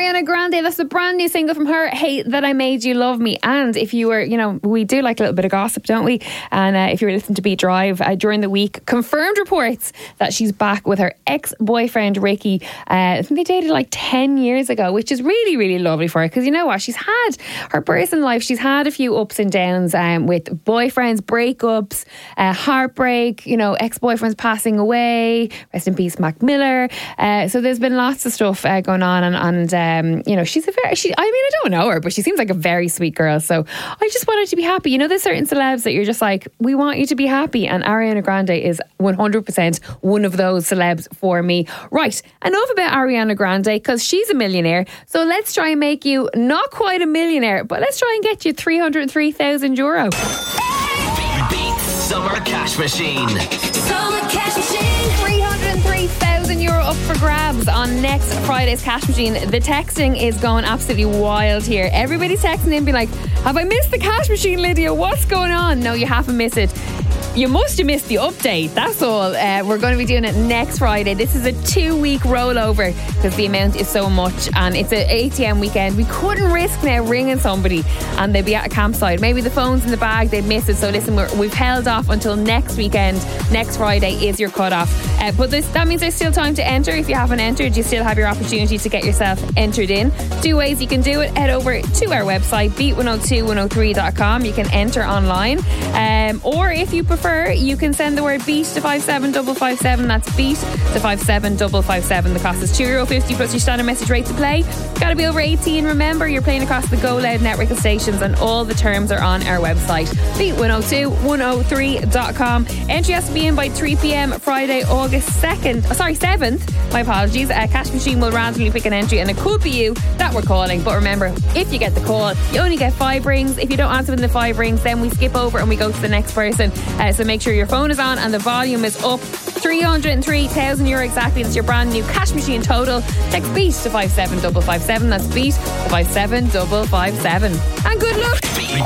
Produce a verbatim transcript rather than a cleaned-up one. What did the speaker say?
Ariana Grande, that's a brand new single from her, Hate That I Made You Love Me. And if you were, you know, we do like a little bit of gossip, don't we? And uh, if you were listening to Beat Drive uh, during the week, confirmed reports that she's back with her ex-boyfriend Ricky. Uh, I think they dated like ten years ago, which is really, really lovely for her, because you know what? She's had her personal life, she's had a few ups and downs um, with boyfriends, breakups, uh, heartbreak, you know, ex-boyfriends passing away, rest in peace Mac Miller. Uh, so there's been lots of stuff uh, going on, and, and um, you know, she's a very, she, I mean, I don't know her, but she seems like a very sweet girl. So I just want her to be happy. You know, there's certain celebs that you're just like, we want you to be happy, and Ariana Grande is one hundred percent one of those celebs for me. Right, enough about Ariana Grande, because she's a millionaire. So let's try and make you not quite a millionaire, but let's try and get you three hundred three thousand euro. Beat Summer Cash Machine. Summer Cash Machine. three hundred three thousand euro up for grabs on next Friday's Cash Machine. The texting is going absolutely wild here. Everybody's texting in, be like, have I missed the Cash Machine, Lydia? What's going on? No, you haven't missed it. You must have missed the update, that's all. Uh, we're going to be doing it next Friday. This is a two-week rollover because the amount is so much, and it's an A T M weekend. We couldn't risk now ringing somebody and they'd be at a campsite. Maybe the phone's in the bag, they'd miss it. So listen, we're, we've held off until next weekend. Next Friday is your cut-off. Uh, but this, that means there's still time to enter. If you haven't entered, you still have your opportunity to get yourself entered in. Two ways you can do it. Head over to our website, beat one oh two one oh three dot com. You can enter online. Um, or if you prefer, you can send the word beat to five seven five five seven. That's beat to five seven five five seven. The cost is two euro fifty plus your standard message rate to play. Got to be over eighteen. Remember, you're playing across the Go Loud network of stations, and all the terms are on our website, beat one oh two one oh three dot com. Entry has to be in by three p.m. Friday, August second. Oh, sorry, seventh. My apologies. Uh, Cash Machine will randomly pick an entry, and it could be you that we're calling. But remember, if you get the call, you only get five rings. If you don't answer within the five rings, then we skip over and we go to the next person. Uh, so make sure your phone is on and the volume is up. three hundred three thousand euro exactly. That's your brand new Cash Machine total. Text beat to five seven five five seven. That's beat to five seven five five seven. And good luck. Beat,